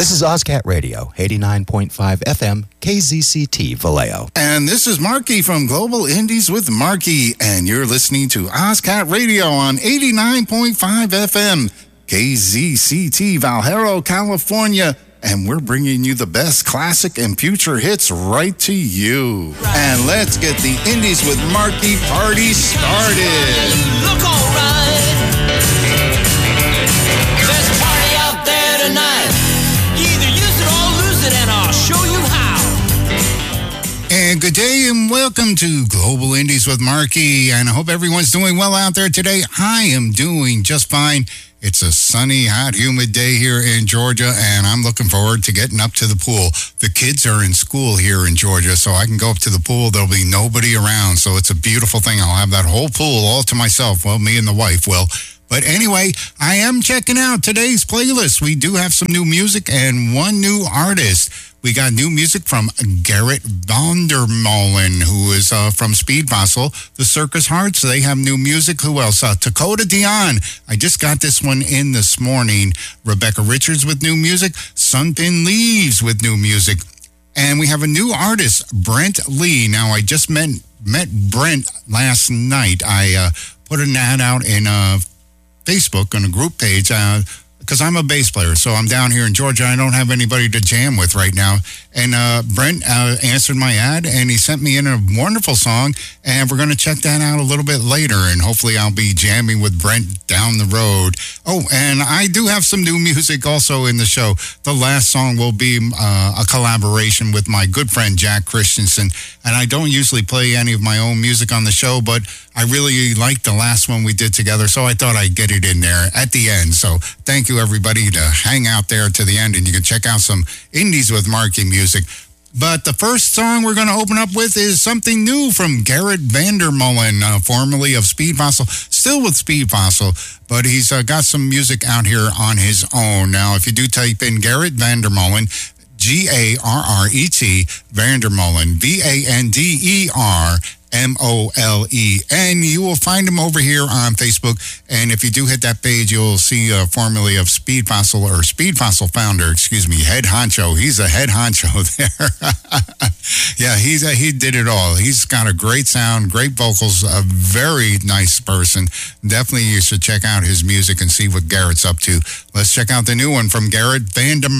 This is OzCat Radio, 89.5 FM, KZCT, Vallejo. And this is Marky from Global Indies with Marky, and you're listening to OzCat Radio on 89.5 FM, KZCT, Vallejo, California. And we're bringing you the best classic and future hits right to you. And let's get the Indies with Marky party started. Look all right. There's a party out there tonight. You either use it or lose it, and I'll show you how. And good day and welcome to Global Indies with Marky. And I hope everyone's doing well out there today. I am doing just fine. It's a sunny, hot, humid day here in Georgia, and I'm looking forward to getting up to the pool. The kids are in school here in Georgia, so I can go up to the pool. There'll be nobody around, so it's a beautiful thing. I'll have that whole pool all to myself. Well, me and the wife will. But anyway, I am checking out today's playlist. We do have some new music and one new artist. We got new music from Gerrit Vandermolen, who is from Speed Fossil. The Circus Hearts, they have new music. Who else? Dakota Dion. I just got this one in this morning. Rebecca Richards with new music. Sunken Leaves with new music. And we have a new artist, Brent Lee. Now, I just met Brent last night. I put an ad out in Facebook on a group page because I'm a bass player, so I'm down here in Georgia. I don't have anybody to jam with right now. And Brent answered my ad, and he sent me in a wonderful song, and we're going to check that out a little bit later, and hopefully I'll be jamming with Brent down the road. Oh, and I do have some new music also in the show. The last song will be a collaboration with my good friend Jack Christensen, and I don't usually play any of my own music on the show, but I really liked the last one we did together, so I thought I'd get it in there at the end. So thank you, everybody, to hang out there to the end, and you can check out some Indies with Marky music. But the first song we're going to open up with is something new from Gerrit Vandermolen, formerly of Speed Fossil, still with Speed Fossil, but he's got some music out here on his own. Now, if you do type in Gerrit Vandermolen, Garret Vandermolen, VANDERMOLEN. You will find him over here on Facebook. And if you do hit that page, you'll see formerly of Speed Fossil, or Speed Fossil founder, head honcho. He's a head honcho there. Yeah, he did it all. He's got a great sound, great vocals, a very nice person. Definitely you should check out his music and see what Gerrit's up to. Let's check out the new one from Gerrit Vandermolen.